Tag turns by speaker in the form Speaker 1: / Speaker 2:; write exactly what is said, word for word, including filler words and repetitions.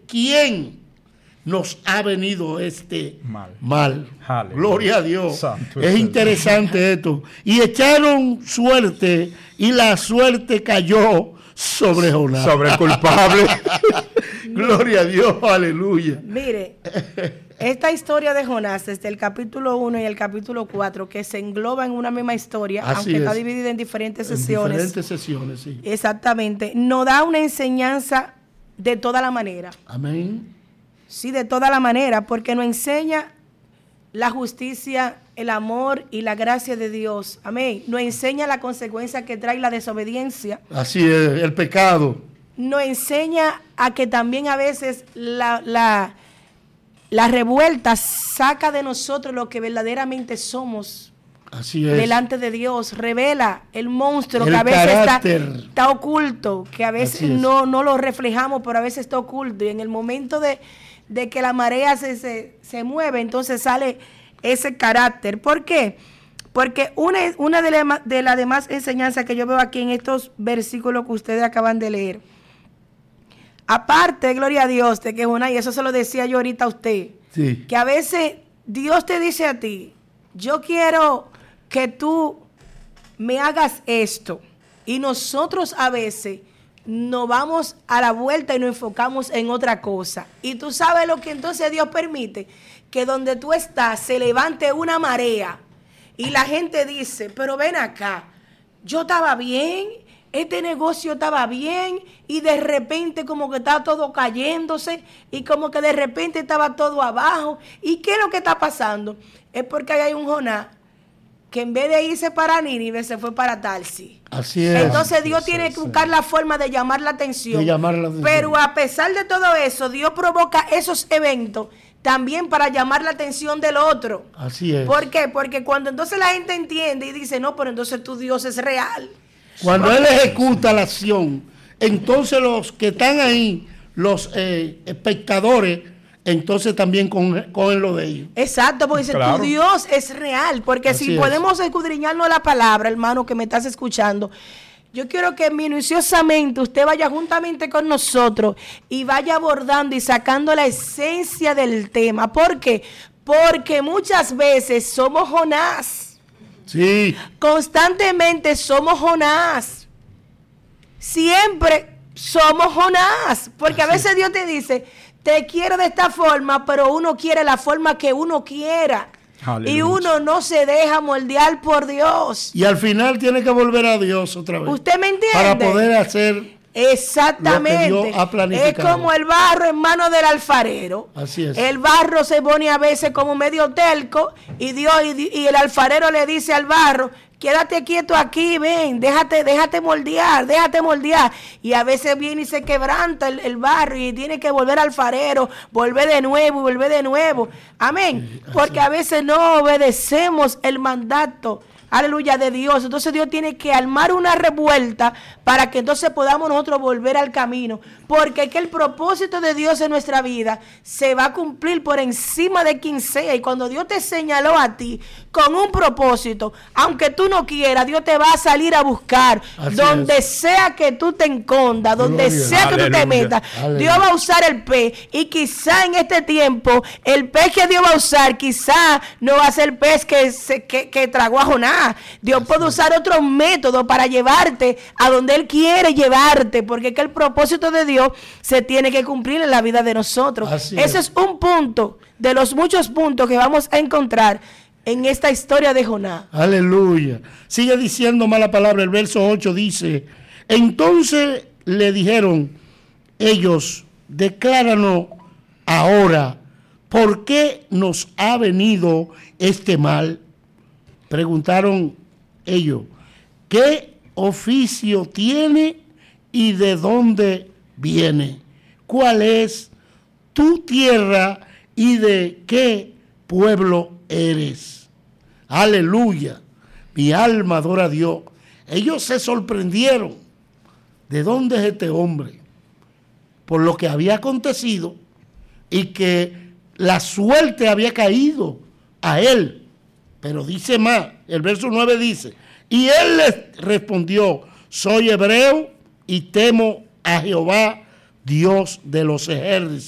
Speaker 1: quién nos ha venido este
Speaker 2: mal.
Speaker 1: mal.
Speaker 2: Aleluya.
Speaker 1: Gloria a Dios.
Speaker 2: Santo
Speaker 1: es interesante esto. Y echaron suerte y la suerte cayó sobre Jonás.
Speaker 2: Sobre el culpable.
Speaker 1: Gloria a Dios, aleluya.
Speaker 3: Mire, esta historia de Jonás, desde el capítulo uno y el capítulo cuatro, que se engloba en una misma historia,
Speaker 1: Así
Speaker 3: aunque
Speaker 1: es.
Speaker 3: está dividida en diferentes
Speaker 1: En
Speaker 3: sesiones.
Speaker 1: diferentes sesiones, sí.
Speaker 3: Exactamente. Nos da una enseñanza de toda la manera.
Speaker 1: Amén.
Speaker 3: Sí, de toda la manera, porque nos enseña la justicia, el amor y la gracia de Dios. Amén. Nos enseña la consecuencia que trae la desobediencia.
Speaker 1: Así es, el pecado.
Speaker 3: Nos enseña a que también a veces la, la, la revuelta saca de nosotros lo que verdaderamente somos.
Speaker 1: Así es.
Speaker 3: Delante de Dios, revela el monstruo
Speaker 1: El
Speaker 3: que a veces está,
Speaker 1: carácter.
Speaker 3: está oculto, que a veces
Speaker 1: Así es.
Speaker 3: no, no lo reflejamos, pero a veces está oculto. Y en el momento de, de que la marea se, se, se mueve, entonces sale ese carácter. ¿Por qué? Porque una, una de las de la demás enseñanzas que yo veo aquí en estos versículos que ustedes acaban de leer, aparte, gloria a Dios, de que Jonás, y eso se lo decía yo ahorita a usted,
Speaker 1: Sí.
Speaker 3: que a veces Dios te dice a ti, yo quiero que tú me hagas esto. Y nosotros a veces nos vamos a la vuelta y nos enfocamos en otra cosa. Y tú sabes lo que entonces Dios permite, que donde tú estás se levante una marea. Y la gente dice, pero ven acá, yo estaba bien, este negocio estaba bien, y de repente como que está todo cayéndose, y como que de repente estaba todo abajo. ¿Y qué es lo que está pasando? Es porque ahí hay un Jonás que en vez de irse para Nínive se fue para Tarsis.
Speaker 1: Así es.
Speaker 3: Entonces Dios
Speaker 2: Sí,
Speaker 3: tiene
Speaker 2: sí,
Speaker 3: que buscar
Speaker 2: sí.
Speaker 3: la forma de llamar la atención.
Speaker 1: De llamar la atención.
Speaker 3: Pero a pesar de todo eso, Dios provoca esos eventos también para llamar la atención del otro.
Speaker 1: Así es.
Speaker 3: ¿Por qué? Porque cuando entonces la gente entiende y dice, no, pero entonces tu Dios es real.
Speaker 1: Cuando Él ejecuta la acción, entonces los que están ahí, los eh, espectadores, entonces también cogen, cogen lo de ellos.
Speaker 3: Exacto, porque dice,
Speaker 2: Claro.
Speaker 3: tu Dios es real. Porque
Speaker 1: Así
Speaker 3: si
Speaker 1: es.
Speaker 3: podemos escudriñarnos la palabra, hermano, que me estás escuchando, yo quiero que minuciosamente usted vaya juntamente con nosotros y vaya abordando y sacando la esencia del tema. ¿Por qué? Porque muchas veces somos Jonás.
Speaker 1: Sí.
Speaker 3: Constantemente somos Jonás. Siempre somos Jonás. Porque
Speaker 1: Así
Speaker 3: a veces Dios te dice, te quiero de esta forma, pero uno quiere la forma que uno quiera.
Speaker 2: Aleluya.
Speaker 3: Y uno no se deja moldear por Dios.
Speaker 1: Y al final tiene que volver a Dios otra vez.
Speaker 3: ¿Usted me entiende?
Speaker 1: Para poder hacer.
Speaker 3: Exactamente.
Speaker 1: Lo que Dios ha planificado.
Speaker 3: Es como el barro en manos del alfarero.
Speaker 1: Así es.
Speaker 3: El barro se pone a veces como medio terco y Dios y, y el alfarero le dice al barro, quédate quieto aquí, ven, déjate, déjate moldear, déjate moldear. Y a veces viene y se quebranta el, el barro y tiene que volver al alfarero, volver de nuevo y volver de nuevo. Amén.
Speaker 1: Sí,
Speaker 3: Porque a veces no obedecemos el mandato. Aleluya, de Dios. Entonces Dios tiene que armar una revuelta para que entonces podamos nosotros volver al camino. Porque es que el propósito de Dios en nuestra vida se va a cumplir por encima de quien sea. Y cuando Dios te señaló a ti con un propósito, aunque tú no quieras, Dios te va a salir a buscar.
Speaker 1: Así
Speaker 3: donde
Speaker 1: es.
Speaker 3: sea que tú te escondas, donde
Speaker 1: Gloria.
Speaker 3: sea que tú te
Speaker 2: Aleluya.
Speaker 3: metas,
Speaker 1: Aleluya.
Speaker 3: Dios va a usar el pez. Y quizá en este tiempo, el pez que Dios va a usar, quizá no va a ser el pez que, se, que, que tragó a Jonás. Dios puede usar otros métodos para llevarte a donde Él quiere llevarte, porque es que el propósito de Dios se tiene que cumplir en la vida de nosotros.
Speaker 1: Así
Speaker 3: Ese
Speaker 1: es.
Speaker 3: es un punto de los muchos puntos que vamos a encontrar en esta historia de Jonás.
Speaker 1: Aleluya. Sigue diciendo más la palabra. El verso ocho dice, entonces le dijeron ellos, decláranos ahora, ¿por qué nos ha venido este mal? Preguntaron ellos, ¿qué oficio tiene y de dónde viene? ¿Cuál es tu tierra y de qué pueblo eres? Aleluya. Mi alma adora a Dios. Ellos se sorprendieron. ¿De dónde es este hombre? Por lo que había acontecido y que la suerte había caído a él. Pero dice más, el verso nueve dice, y él les respondió, soy hebreo y temo a Jehová, Dios de los